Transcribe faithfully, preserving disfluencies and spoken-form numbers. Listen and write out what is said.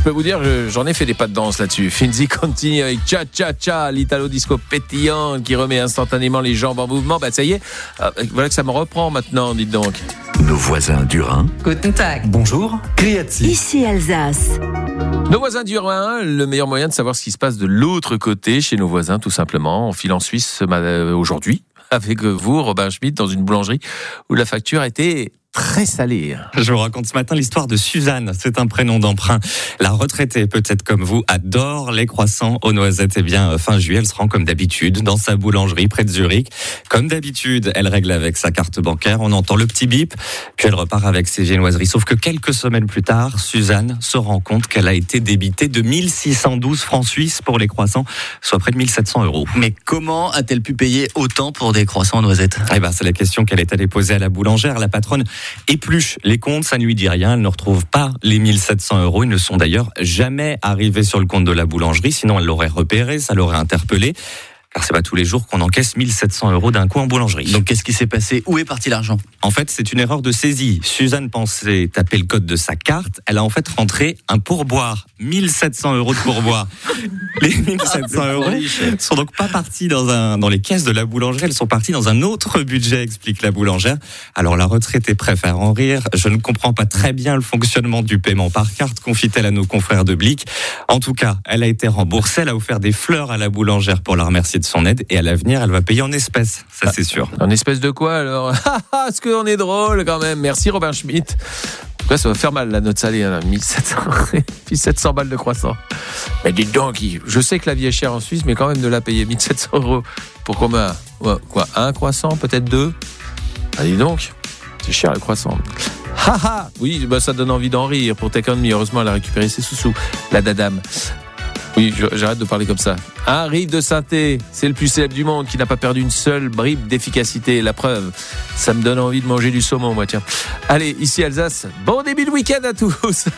peux vous dire, j'en ai fait des pas de danse là-dessus. Finzi continue avec Cha Cha Cha, l'italo disco pétillant qui remet instantanément les jambes en mouvement. Bah ça y est, euh, voilà que ça me reprend maintenant, dites donc. Nos voisins du Rhin. Guten Tag. Bonjour, Criati. Ici Alsace. Nos voisins du Rhin, le meilleur moyen de savoir ce qui se passe de l'autre côté, chez nos voisins tout simplement. On file en Suisse euh, aujourd'hui avec vous, Robin Schmitt, dans une boulangerie où la facture a été très salée. Je vous raconte ce matin l'histoire de Suzanne. C'est un prénom d'emprunt. La retraitée, peut-être comme vous, adore les croissants aux noisettes. Eh bien, fin juillet, elle se rend comme d'habitude dans sa boulangerie près de Zurich. Comme d'habitude, elle règle avec sa carte bancaire. On entend le petit bip, puis elle repart avec ses viennoiseries. Sauf que quelques semaines plus tard, Suzanne se rend compte qu'elle a été débitée de mille six cent douze francs suisses pour les croissants, soit près de mille sept cents euros. Mais comment a-t-elle pu payer autant pour des croissants aux noisettes ? Eh ben, c'est la question qu'elle est allée poser à la boulangère. La patronne épluche les comptes, ça ne lui dit rien. Elle ne retrouve pas les mille sept cents euros. Ils ne sont d'ailleurs jamais arrivés sur le compte de la boulangerie. Sinon, elle l'aurait repéré, ça l'aurait interpellé. Car c'est pas tous les jours qu'on encaisse mille sept cents euros d'un coup en boulangerie. Donc qu'est-ce qui s'est passé ? Où est parti l'argent ? En fait, c'est une erreur de saisie. Suzanne pensait taper le code de sa carte. Elle a en fait rentré un pourboire. mille sept cents euros de pourboire. Les mille sept cents euros sont donc pas partis dans un, dans les caisses de la boulangerie. Elles sont partis dans un autre budget, explique la boulangère. Alors la retraitée préfère en rire. Je ne comprends pas très bien le fonctionnement du paiement par carte, confie-t-elle à nos confrères de Blick. En tout cas, elle a été remboursée. Elle a offert des fleurs à la boulangère pour la remercier de son aide. Et à l'avenir, elle va payer en espèces. Ça, c'est sûr. En espèces de quoi alors ? Est-ce qu'on est drôle quand même ? Merci Robin Schmitt. En tout cas, ça va faire mal la note salée, hein, mille sept cents, mille sept cents balles de croissant. Mais dites donc, je sais que la vie est chère en Suisse, mais quand même de la payer mille sept cents euros pour combien ? Quoi, un croissant, peut-être deux ? Ah, dis donc, c'est cher le croissant. Haha, oui, bah, ça donne envie d'en rire pour Take On Me. Heureusement, elle a récupéré ses sous-sous, la dadame. Oui, j'arrête de parler comme ça. Henri de Sainté, c'est le plus célèbre du monde qui n'a pas perdu une seule bribe d'efficacité. La preuve, ça me donne envie de manger du saumon, moi, tiens. Allez, ici Alsace, bon début de week-end à tous.